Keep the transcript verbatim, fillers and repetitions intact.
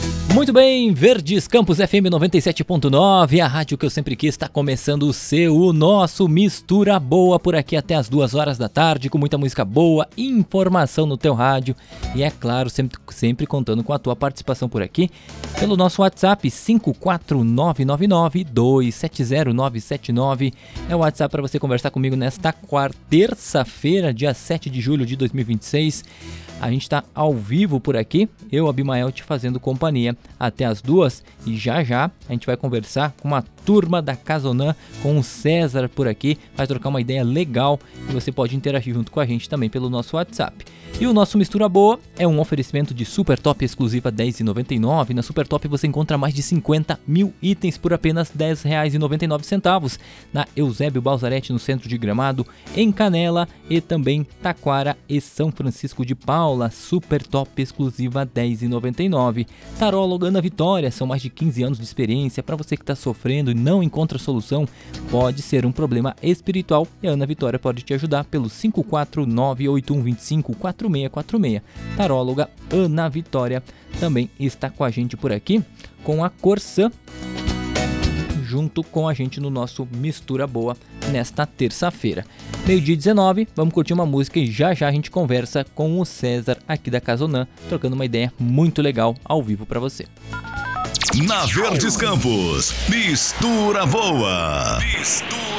Muito bem, Verdes Campos F M noventa e sete ponto nove, a rádio que eu sempre quis, está começando o seu, o nosso Mistura Boa por aqui até as duas horas da tarde, com muita música boa, informação no teu rádio e é claro, sempre, sempre contando com a tua participação por aqui, pelo nosso WhatsApp cinco quatro nove nove nove dois sete zero nove sete nove, é o WhatsApp para você conversar comigo nesta quarta, terça-feira, dia sete de julho de dois mil e vinte e seis. A gente está ao vivo por aqui, eu, Abimael, te fazendo companhia até as duas e já já a gente vai conversar com uma turma da Casonã, com o César por aqui, vai trocar uma ideia legal e você pode interagir junto com a gente também pelo nosso WhatsApp. E o nosso Mistura Boa é um oferecimento de Super Top exclusiva dez reais e noventa e nove centavos. Na Super Top você encontra mais de cinquenta mil itens por apenas dez reais e noventa e nove centavos. Na Eusébio Balzarete, no centro de Gramado, em Canela e também Taquara e São Francisco de Paula. Super Top exclusiva dez reais e noventa e nove centavos. Taróloga Ana Vitória, são mais de quinze anos de experiência. Para você que está sofrendo e não encontra solução, pode ser um problema espiritual e a Ana Vitória pode te ajudar pelo cinco quatro nove oito um dois cinco quatro seis quatro seis. Taróloga Ana Vitória também está com a gente por aqui, com a Corsã, junto com a gente no nosso Mistura Boa nesta terça-feira. Meio-dia dezenove, vamos curtir uma música e já já a gente conversa com o César aqui da Casonã, trocando uma ideia muito legal ao vivo para você. Na Verdes Campos, Mistura Boa. Mistura